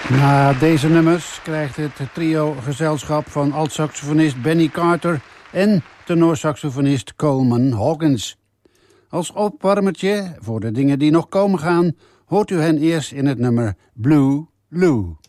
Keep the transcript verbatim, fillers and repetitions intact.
Na deze nummers krijgt het trio gezelschap van alt-saxofonist Benny Carter en tenorsaxofonist Coleman Hawkins. Als opwarmertje voor de dingen die nog komen gaan, hoort u hen eerst in het nummer Blue Lou.